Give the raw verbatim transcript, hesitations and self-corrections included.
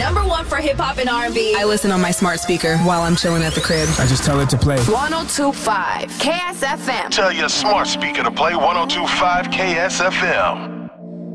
Number one for hip hop and R and B. I listen on my smart speaker while I'm chilling at the crib. I just tell it to play one oh two point five K S F M. Tell your smart speaker to play one oh two point five K S F M.